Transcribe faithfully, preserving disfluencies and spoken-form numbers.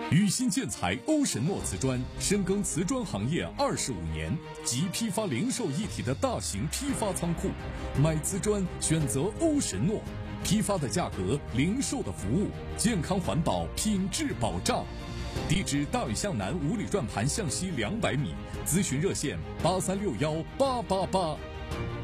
宇新建材欧神诺瓷砖深耕瓷砖行业二十五年，集批发零售一体的大型批发仓库，买瓷砖选择欧神诺，批发的价格，零售的服务，健康环保，品质保障。地址：大屿向南五里转盘向西两百米，咨询热线：八三六幺八八八。